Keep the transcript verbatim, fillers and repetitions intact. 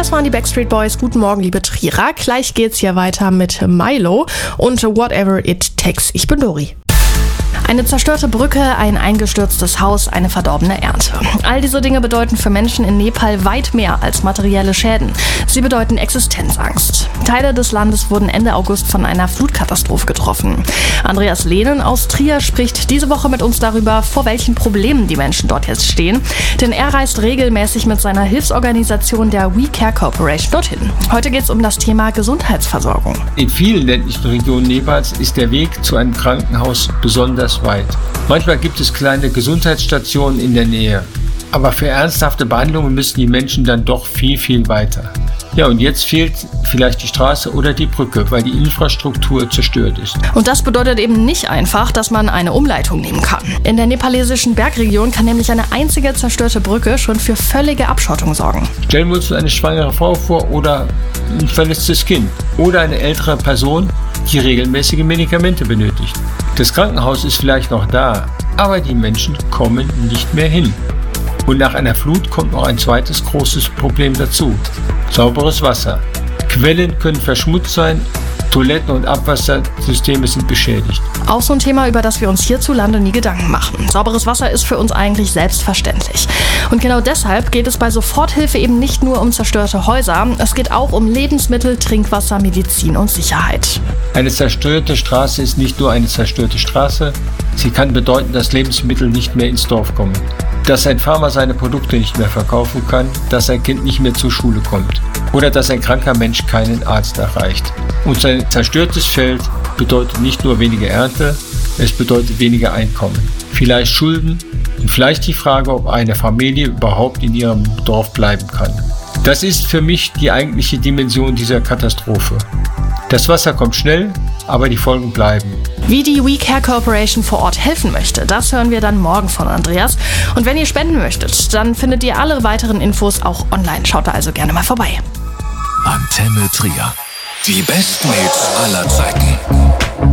Das waren die Backstreet Boys. Guten Morgen, liebe Trierer. Gleich geht's hier weiter mit Milo und Whatever It Takes. Ich bin Dori. Eine zerstörte Brücke, ein eingestürztes Haus, eine verdorbene Ernte. All diese Dinge bedeuten für Menschen in Nepal weit mehr als materielle Schäden. Sie bedeuten Existenzangst. Teile des Landes wurden Ende August von einer Flutkatastrophe getroffen. Andreas Lehnen aus Trier spricht diese Woche mit uns darüber, vor welchen Problemen die Menschen dort jetzt stehen. Denn er reist regelmäßig mit seiner Hilfsorganisation der We Care Corporation dorthin. Heute geht es um das Thema Gesundheitsversorgung. In vielen ländlichen Regionen Nepals ist der Weg zu einem Krankenhaus besonders weit. Manchmal gibt es kleine Gesundheitsstationen in der Nähe, aber für ernsthafte Behandlungen müssen die Menschen dann doch viel, viel weiter. Ja, und jetzt fehlt vielleicht die Straße oder die Brücke, weil die Infrastruktur zerstört ist. Und das bedeutet eben nicht einfach, dass man eine Umleitung nehmen kann. In der nepalesischen Bergregion kann nämlich eine einzige zerstörte Brücke schon für völlige Abschottung sorgen. Stellen wir uns eine schwangere Frau vor oder ein verletztes Kind oder eine ältere Person, die regelmäßige Medikamente benötigt. Das Krankenhaus ist vielleicht noch da, aber die Menschen kommen nicht mehr hin. Und nach einer Flut kommt noch ein zweites großes Problem dazu: sauberes Wasser. Quellen können verschmutzt sein, Toiletten und Abwassersysteme sind beschädigt. Auch so ein Thema, über das wir uns hierzulande nie Gedanken machen. Sauberes Wasser ist für uns eigentlich selbstverständlich. Und genau deshalb geht es bei Soforthilfe eben nicht nur um zerstörte Häuser, es geht auch um Lebensmittel, Trinkwasser, Medizin und Sicherheit. Eine zerstörte Straße ist nicht nur eine zerstörte Straße, sie kann bedeuten, dass Lebensmittel nicht mehr ins Dorf kommen, dass ein Farmer seine Produkte nicht mehr verkaufen kann, dass sein Kind nicht mehr zur Schule kommt oder dass ein kranker Mensch keinen Arzt erreicht. Und sein zerstörtes Feld bedeutet nicht nur weniger Ernte, es bedeutet weniger Einkommen, vielleicht Schulden und vielleicht die Frage, ob eine Familie überhaupt in ihrem Dorf bleiben kann. Das ist für mich die eigentliche Dimension dieser Katastrophe. Das Wasser kommt schnell, aber die Folgen bleiben. Wie die We Care Corporation vor Ort helfen möchte, das hören wir dann morgen von Andreas. Und wenn ihr spenden möchtet, dann findet ihr alle weiteren Infos auch online. Schaut da also gerne mal vorbei. Antenne Trier. Die besten Hits aller Zeiten.